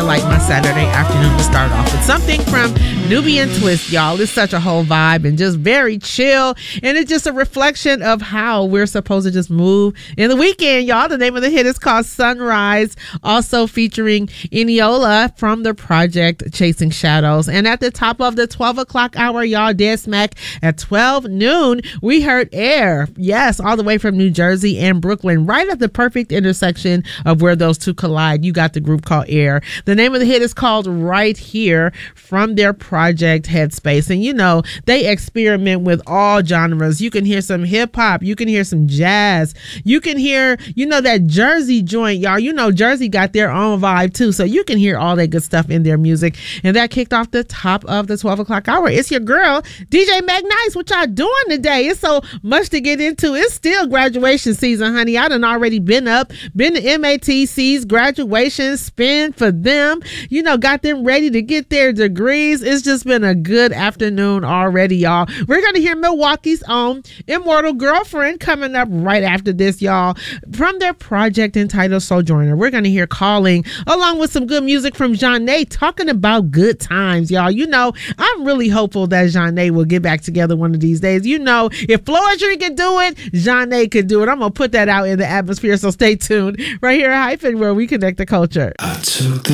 I like my Saturday afternoon to start off with something from Nubian Twist, y'all. It's such a whole vibe and just very chill. And it's just a reflection of how we're supposed to just move in the weekend, y'all. The name of the hit is called Sunrise, also featuring Eniola from the project Chasing Shadows. And at the top of the 12 o'clock hour, y'all, dead smack at 12 noon, we heard Air. Yes, all the way from New Jersey and Brooklyn, right at the perfect intersection of where those two collide. You got the group called Air. The name of the hit is called Right Here from their project Headspace. And you know, they experiment with all genres. You can hear some hip hop, you can hear some jazz, you can hear, you know, that Jersey joint, y'all. You know, Jersey got their own vibe too, so you can hear all that good stuff in their music. And that kicked off the top of the 12 o'clock hour. It's your girl, DJ Meg Nice. What y'all doing today? It's so much to get into. It's still graduation season, honey. I done already been to MATC's graduation spin for them. You know, got them ready to get their degrees. It's just been a good afternoon already, y'all. We're going to hear Milwaukee's own Immortal Girlfriend coming up right after this, y'all. From their project entitled Sojourner, we're going to hear Calling, along with some good music from Zhané talking about good times, y'all. You know, I'm really hopeful that Zhané will get back together one of these days. You know, if Floetry can do it, Zhané could do it. I'm going to put that out in the atmosphere, so stay tuned right here at Hyphen, where we connect the culture.